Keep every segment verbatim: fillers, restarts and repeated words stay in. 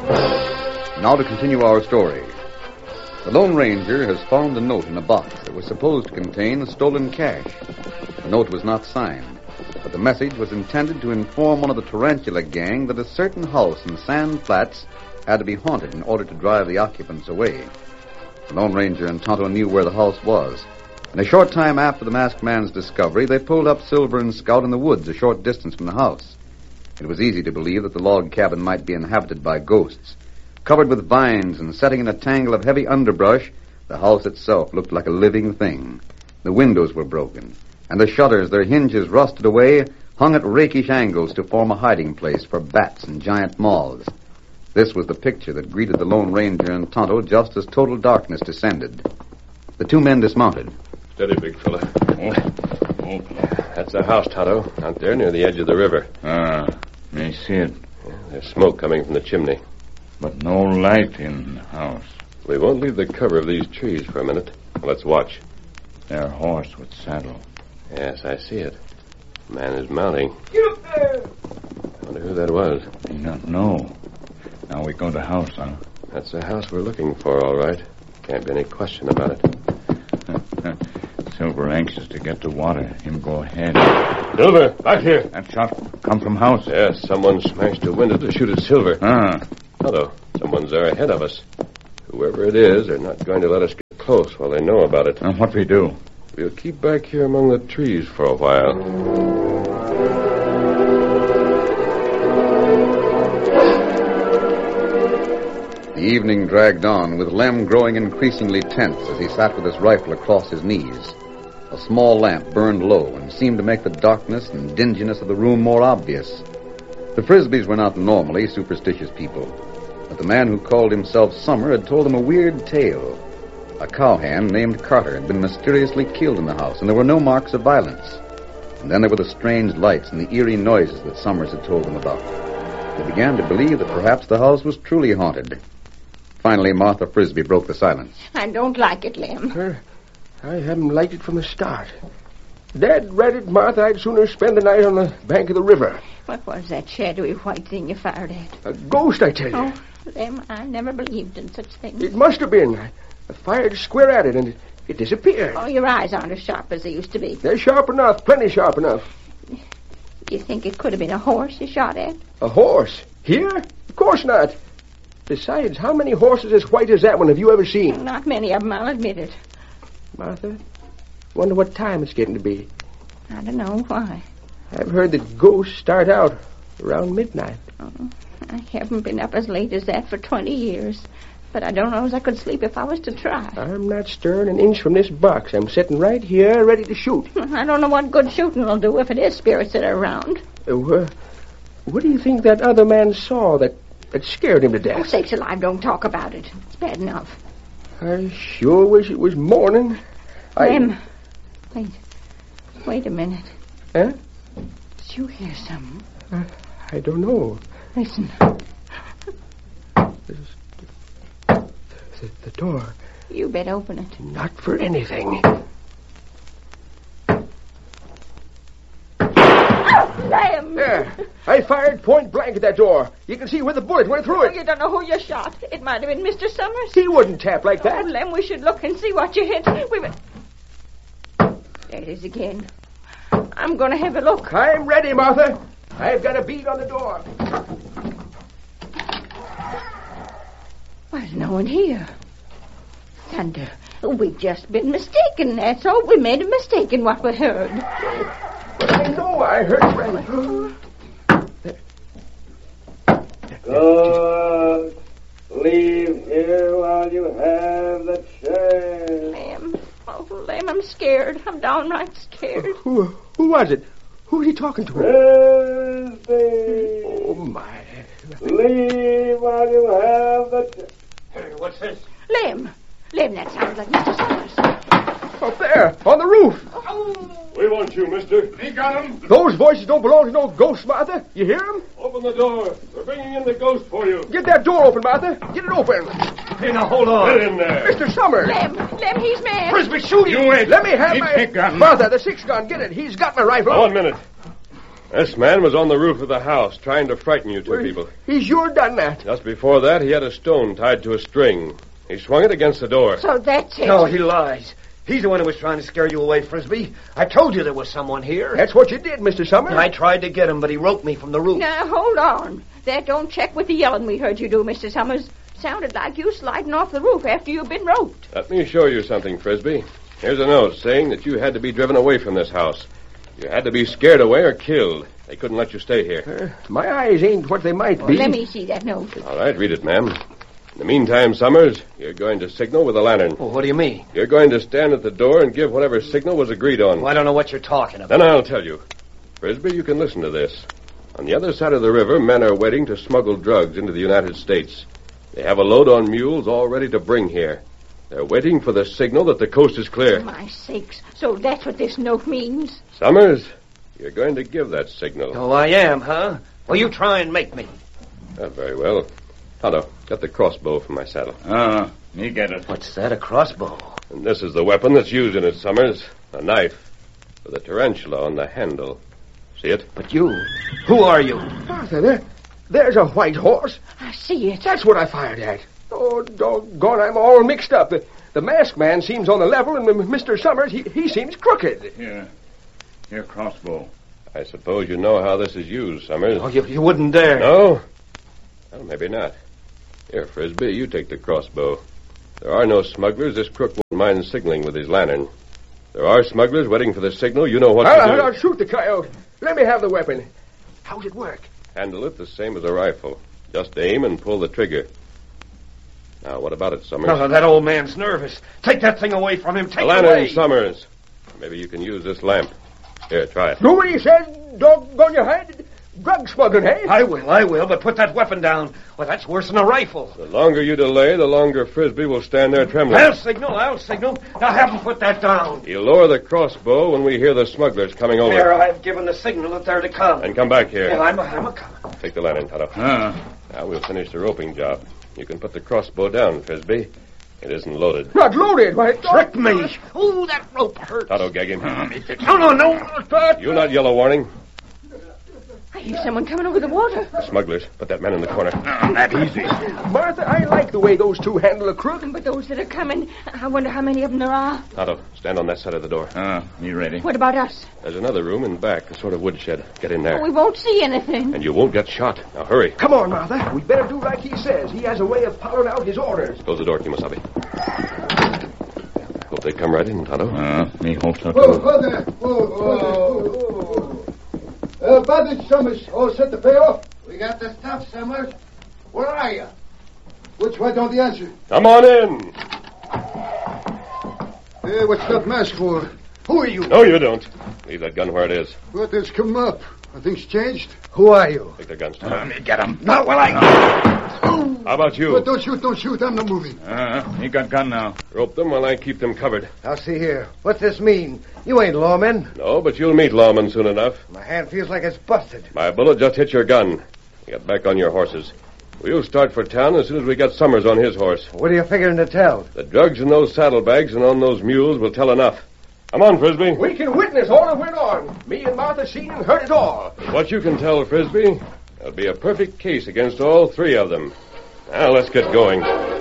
Now to continue our story. The Lone Ranger has found a note in a box that was supposed to contain stolen cash. The note was not signed, but the message was intended to inform one of the Tarantula gang that a certain house in Sand Flats had to be haunted in order to drive the occupants away. The Lone Ranger and Tonto knew where the house was. And a short time after the masked man's discovery, they pulled up Silver and Scout in the woods a short distance from the house. It was easy to believe that the log cabin might be inhabited by ghosts. Covered with vines and setting in a tangle of heavy underbrush, the house itself looked like a living thing. The windows were broken, and the shutters, their hinges rusted away, hung at rakish angles to form a hiding place for bats and giant moths. This was the picture that greeted the Lone Ranger and Tonto just as total darkness descended. The two men dismounted. Steady, big fella. Oh. Oh. That's the house, Tonto, out there near the edge of the river. Ah, may see it. Yeah, there's smoke coming from the chimney. But no light in the house. We won't leave the cover of these trees for a minute. Let's watch. Their horse with saddle. Yes, I see it. The man is mounting. Get up there! I wonder who that was. I don't know. Now we go to house, huh? That's the house we're looking for, all right. Can't be any question about it. Silver anxious to get to water. Him go ahead. Silver, back here. That shot come from house. Yes, someone smashed a window to shoot at Silver. Ah. Hello. Someone's there ahead of us. Whoever it is, they're not going to let us get close while they know about it. And what we do? We'll keep back here among the trees for a while. The evening dragged on, with Lem growing increasingly tense as he sat with his rifle across his knees. A small lamp burned low and seemed to make the darkness and dinginess of the room more obvious. The Frisbees were not normally superstitious people, but the man who called himself Summer had told them a weird tale. A cowhand named Carter had been mysteriously killed in the house, and there were no marks of violence. And then there were the strange lights and the eerie noises that Summers had told them about. They began to believe that perhaps the house was truly haunted. Finally, Martha Frisbee broke the silence. I don't like it, Lem. Sir, I haven't liked it from the start. Dad read it, Martha, I'd sooner spend the night on the bank of the river. What was that shadowy white thing you fired at? A ghost, I tell you. Oh, Lem, I never believed in such things. It must have been. I, I fired square at it, and it, it disappeared. Oh, your eyes aren't as sharp as they used to be. They're sharp enough, plenty sharp enough. Do you think it could have been a horse you shot at? A horse? Here? Of course not. Besides, how many horses as white as that one have you ever seen? Not many of them, I'll admit it. Martha, wonder what time it's getting to be. I don't know why. I've heard that ghosts start out around midnight. Oh, I haven't been up as late as that for twenty years. But I don't know as I could sleep if I was to try. I'm not stirring an inch from this box. I'm sitting right here, ready to shoot. I don't know what good shooting will do if it is spirits that are around. Uh, wh- what do you think that other man saw that, that scared him to death? Oh, sakes alive, don't talk about it. It's bad enough. I sure wish it was morning. I... Lem, wait. Wait a minute. Huh? Did you hear something? Uh, I don't know. Listen. There's the, the door. You better open it. Not for anything. Oh, Lem! There. I fired point blank at that door. You can see where the bullet went through Oh, it. you don't know who you shot. It might have been Mister Summers. He wouldn't tap like that. Oh, Lem, we should look and see what you hit. We were... There it is again. I'm going to have a look. I'm ready, Martha. I've got a bead on the door. There's no one here. Thunder. We've just been mistaken, that's all. We made a mistake in what we heard. But I know I heard right. Go leave here while you have the chance. Lem. Oh, Lem, I'm scared. I'm downright scared. Who, who was it? Who was he talking to? Frisbee. Oh, my. Leave while you have the chance. Hey, what's this? Lem. Lem, that sounds like Mister Summers. Up there, on the roof. We want you, mister. He got him. Those voices don't belong to no ghosts, Martha. You hear them? Open the door. We're bringing in the ghost for you. Get that door open, Martha. Get it open. Hey, now hold on. Get in there. Mister Summers. Lem. Lem, he's mad. Frisbee, shoot him. You wait. Let me have He my... take gun. Martha, the six gun. Get it. He's got my rifle. One minute. This man was on the roof of the house trying to frighten you two Well, people. He sure done that. Just before that, he had a stone tied to a string. He swung it against the door. So that's it. No, he lies. He's the one who was trying to scare you away, Frisbee. I told you there was someone here. That's what you did, Mister Summers. I tried to get him, but he roped me from the roof. Now, hold on. That don't check with the yelling we heard you do, Mister Summers. Sounded like you sliding off the roof after you've been roped. Let me show you something, Frisbee. Here's a note saying that you had to be driven away from this house. You had to be scared away or killed. They couldn't let you stay here. Uh, my eyes ain't what they might be. Let me see that note. All right, read it, ma'am. In the meantime, Summers, you're going to signal with a lantern. Well, what do you mean? You're going to stand at the door and give whatever signal was agreed on. Well, I don't know what you're talking about. Then I'll tell you. Frisbee, you can listen to this. On the other side of the river, men are waiting to smuggle drugs into the United States. They have a load on mules all ready to bring here. They're waiting for the signal that the coast is clear. For my sakes. So that's what this note means. Summers, you're going to give that signal. Oh, I am, huh? Well, you try and make me. Not very well. Tonto, get the crossbow from my saddle. Uh, me get it. What's that, a crossbow? And this is the weapon that's used in it, Summers. A knife with a tarantula on the handle. See it? But you, who are you? Martha, there, there's a white horse. I see it. That's what I fired at. Oh, doggone, I'm all mixed up. The, the masked man seems on the level, and Mister Summers, he, he seems crooked. Here. Here, crossbow. I suppose you know how this is used, Summers. Oh, you, you wouldn't dare. No? Well, maybe not. Here, Frisbee, you take the crossbow. There are no smugglers. This crook won't mind signaling with his lantern. There are smugglers waiting for the signal. You know what I'll, to do. I'll shoot the coyote. Let me have the weapon. How's it work? Handle it the same as a rifle. Just aim and pull the trigger. Now, what about it, Summers? No, that old man's nervous. Take that thing away from him. Take The it lantern, away. Summers. Maybe you can use this lamp. Here, try it. Do what he says, doggone your head. Drug smuggling, hey? I will, I will, but put that weapon down. Well, that's worse than a rifle. The longer you delay, the longer Frisbee will stand there trembling. I'll signal, I'll signal. Now have him put that down. He'll lower the crossbow when we hear the smugglers coming over. There, I've given the signal that they're to come. And come back here. Yeah, I'm a, I'm a coming. Take the lantern, Tonto. Uh, Now we'll finish the roping job. You can put the crossbow down, Frisbee. It isn't loaded. Not loaded. Why, Trick me. Ooh, that rope hurts. Tonto, gag him. No, no, no. You not yellow warning. I hear someone coming over the water. Smugglers, put that man in the corner. that easy. Martha, I like the way those two handle a crook. But those that are coming, I wonder how many of them there are. Tonto, stand on that side of the door. Uh, me ready. What about us? There's another room in back, a sort of woodshed. Get in there. We won't see anything. And you won't get shot. Now hurry. Come on, Martha. We better do like he says. He has a way of following out his orders. Close the door, Kimosabe. Hope they come right in, Tonto. Uh, me hope so, Whoa, too. whoa there. Whoa, whoa, whoa. Uh, Bandage Summers, all set to pay off? We got the stuff, Summers. Where are you? Which way don't you answer? Come on in. Hey, what's that mask for? Who are you? No, you don't. Leave that gun where it is. What has come up? Are things changed? Who are you? Take the guns, Uh, Tonto. me get him. Not while I... How about you? But don't shoot, don't shoot. I'm not moving. Uh, me got gun now. Rope them while I keep them covered. Now, see here. What's this mean? You ain't lawmen. No, but you'll meet lawmen soon enough. My hand feels like it's busted. My bullet just hit your gun. Get back on your horses. We'll start for town as soon as we get Summers on his horse. What are you figuring to tell? The drugs in those saddlebags and on those mules will tell enough. Come on, Frisbee. We can witness all that went on. Me and Martha seen and heard it all. What you can tell, Frisbee, there'll be a perfect case against all three of them. Now, let's get going.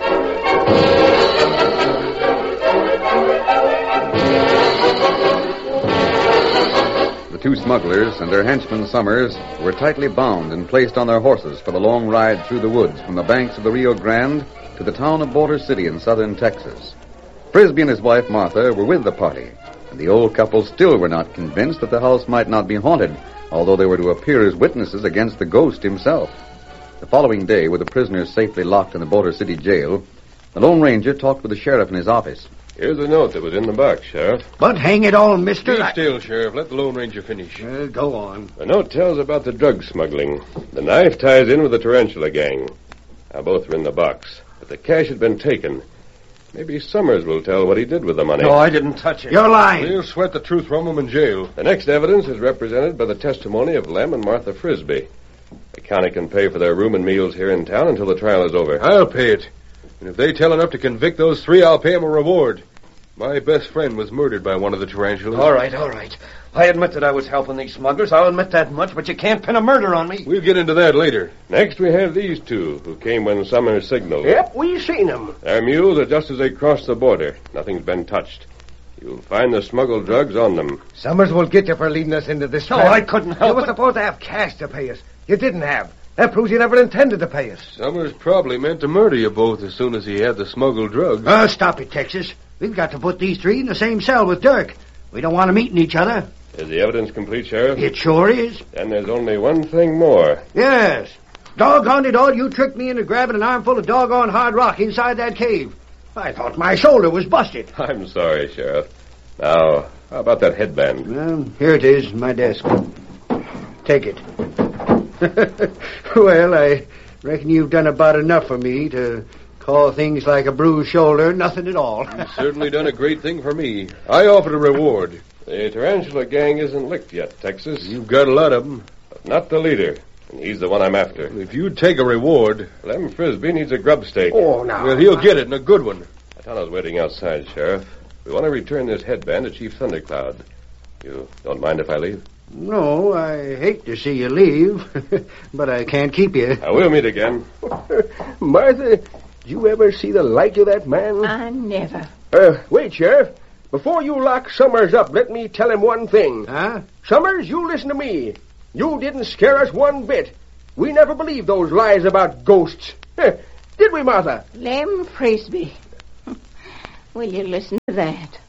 The two smugglers and their henchman Summers were tightly bound and placed on their horses for the long ride through the woods from the banks of the Rio Grande to the town of Border City in southern Texas. Frisbee and his wife Martha were with the party, and the old couple still were not convinced that the house might not be haunted, although they were to appear as witnesses against the ghost himself. The following day, with the prisoners safely locked in the Border City jail, the Lone Ranger talked with the sheriff in his office. Here's the note that was in the box, Sheriff. But hang it all, mister. Be still, Sheriff. Let the Lone Ranger finish. Uh, go on. The note tells about the drug smuggling. The knife ties in with the Tarantula gang. Now, both are in the box, but the cash had been taken. Maybe Summers will tell what he did with the money. No, I didn't touch it. You're lying. We'll sweat the truth from him in jail. The next evidence is represented by the testimony of Lem and Martha Frisbee. The county can pay for their room and meals here in town until the trial is over. I'll pay it. And if they tell enough to convict those three, I'll pay them a reward. My best friend was murdered by one of the tarantulas. All right, all right. I admit that I was helping these smugglers. I'll admit that much, but you can't pin a murder on me. We'll get into that later. Next, we have these two who came when Summers signaled. Yep, we seen them. Their mules are just as they crossed the border. Nothing's been touched. You'll find the smuggled drugs on them. Summers will get you for leading us into this No, trap. I couldn't help You were it. supposed to have cash to pay us. You didn't have. That proves you never intended to pay us. Summers probably meant to murder you both as soon as he had the smuggled drugs. Oh, stop it, Texas. We've got to put these three in the same cell with Dirk. We don't want them eating each other. Is the evidence complete, Sheriff? It sure is. Then there's only one thing more. Yes. Doggone it all, you tricked me into grabbing an armful of doggone hard rock inside that cave. I thought my shoulder was busted. I'm sorry, Sheriff. Now, how about that headband? Well, here it is, my desk. Take it. Well, I reckon you've done about enough for me to call things like a bruised shoulder nothing at all. You've certainly done a great thing for me. I offered a reward. The tarantula gang isn't licked yet, Texas. You've got a lot of them. But not the leader. And he's the one I'm after. If you'd take a reward... Lem Frisbee needs a grub stake. Oh, now. Well, he'll get it, and a good one. Atana's waiting outside, Sheriff. We want to return this headband to Chief Thundercloud. You don't mind if I leave? No, I hate to see you leave, but I can't keep you. I will meet again. Martha, did you ever see the like of that man? I never. Uh, wait, Sheriff. Before you lock Summers up, let me tell him one thing. Huh? Summers, you listen to me. You didn't scare us one bit. We never believed those lies about ghosts. Did we, Martha? Lem Frisbee. Will you listen to that?